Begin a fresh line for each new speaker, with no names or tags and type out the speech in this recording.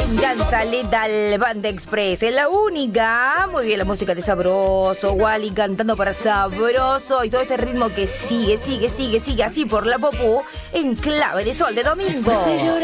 Venganza Letal, Banda Express, es la única. Muy bien, la música de Sabroso, Wally cantando para Sabroso y todo este ritmo que sigue así por la Popu en clave de sol de domingo.